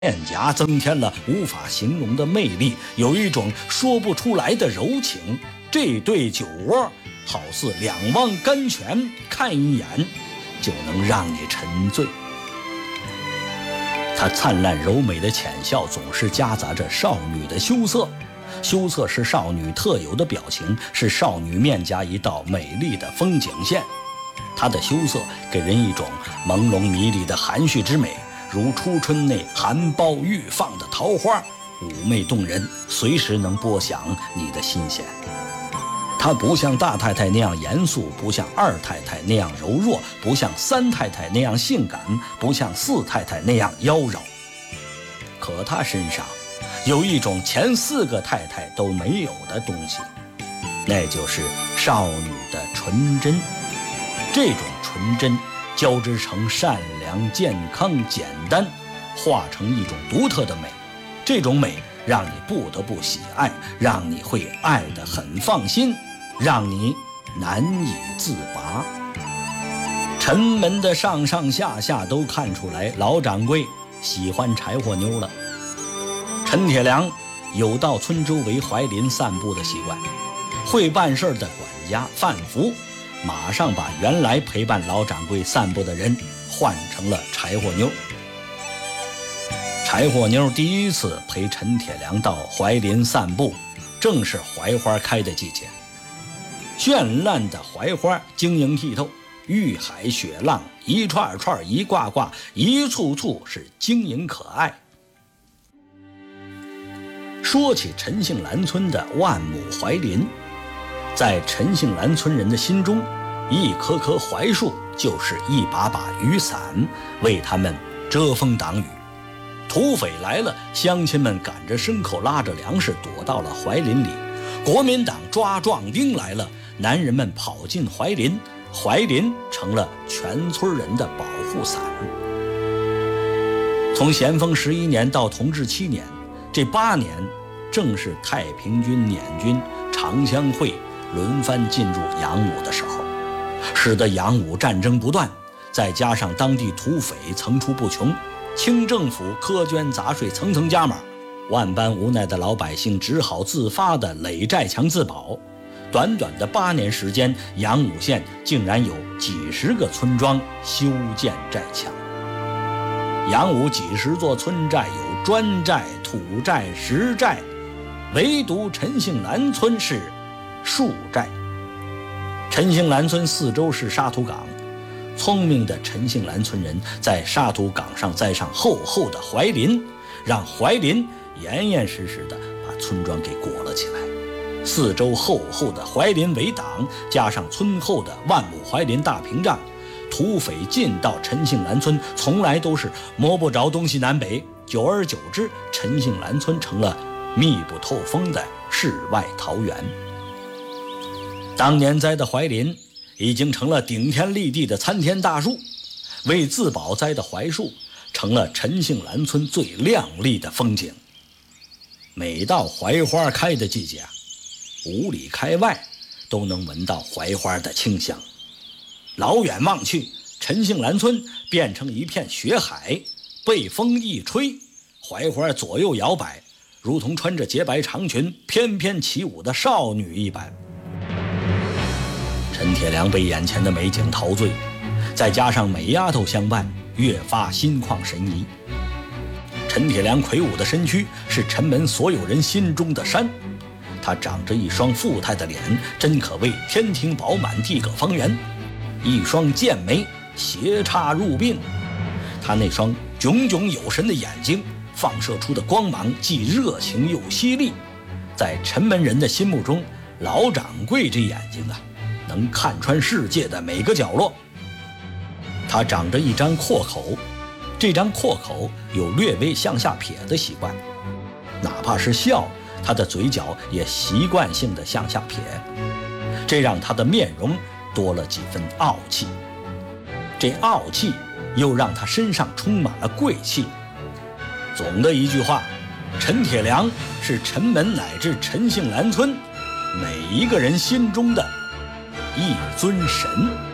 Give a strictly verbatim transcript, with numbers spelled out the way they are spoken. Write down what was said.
面颊增添了无法形容的魅力，有一种说不出来的柔情。这对酒窝好似两汪甘泉，看一眼就能让你沉醉。她灿烂柔美的浅笑总是夹杂着少女的羞涩，羞涩是少女特有的表情，是少女面颊一道美丽的风景线。她的羞涩给人一种朦胧迷离的含蓄之美，如初春内含苞欲放的桃花，妩媚动人，随时能拨响你的心弦。她不像大太太那样严肃，不像二太太那样柔弱，不像三太太那样性感，不像四太太那样妖娆。可她身上有一种前四个太太都没有的东西，那就是少女的纯真。这种纯真交织成善良、健康、简单，化成一种独特的美。这种美让你不得不喜爱，让你会爱得很放心，让你难以自拔。陈门的上上下下都看出来，老掌柜喜欢柴火妞了。陈铁良有到村周围槐林散步的习惯，会办事的管家范福马上把原来陪伴老掌柜散步的人换成了柴火妞。柴火妞第一次陪陈铁良到槐林散步，正是槐花开的季节。绚烂的槐花晶莹剔透，玉海雪浪，一串串一挂挂，一簇簇是晶莹可爱。说起陈姓兰村的万亩槐林，在陈姓兰村人的心中，一棵棵槐树就是一把把雨伞，为他们遮风挡雨。土匪来了，乡亲们赶着牲口拉着粮食躲到了槐林里。国民党抓壮丁来了，男人们跑进槐林，槐林成了全村人的保护伞。从咸丰十一年到同治七年，这八年正是太平军捻军长江会轮番进入洋武的时候，使得洋武战争不断，再加上当地土匪层出不穷，清政府苛捐杂税层层加码，万般无奈的老百姓只好自发的垒寨墙自保。短短的八年时间，洋武县竟然有几十个村庄修建寨墙。洋武几十座村寨有砖寨、土寨、石寨，唯独陈姓兰村是树寨。陈姓兰村四周是沙土岗，聪明的陈姓兰村人在沙土岗上栽上厚厚的槐林，让槐林严严实实地把村庄给裹了起来。四周厚厚的槐林围挡，加上村后的万亩槐林大屏障，土匪进到陈姓兰村从来都是摸不着东西南北。久而久之，陈姓兰村成了密不透风的世外桃源。当年栽的槐林已经成了顶天立地的参天大树，为自保栽的槐树成了陈姓兰村最亮丽的风景。每到槐花开的季节，五里开外都能闻到槐花的清香。老远望去，陈姓兰村变成一片雪海，被风一吹，槐花左右摇摆，如同穿着洁白长裙翩翩起舞的少女一般。陈铁良被眼前的美景陶醉，再加上美丫头相伴，越发心旷神怡。陈铁良魁梧的身躯是陈门所有人心中的山，他长着一双富态的脸，真可谓天庭饱满，地阁方圆，一双剑眉斜插入鬓，他那双炯炯有神的眼睛放射出的光芒既热情又犀利，在陈门人的心目中，老掌柜这眼睛啊，能看穿世界的每个角落。他长着一张阔口，这张阔口有略微向下撇的习惯，哪怕是笑，他的嘴角也习惯性的向下撇，这让他的面容多了几分傲气。这傲气又让他身上充满了贵气。总的一句话，陈铁良是陈门乃至陈姓兰村每一个人心中的一尊神。